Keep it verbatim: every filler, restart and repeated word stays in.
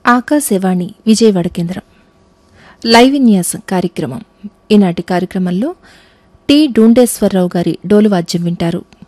ఆకాశవాణి విజయవాడ కేంద్రం లైవ్ విన్యాసం కార్యక్రమం. ఈనాటి కార్యక్రమంలో టి డూండేశ్వరరావు గారి డోలువాద్యం వింటారు.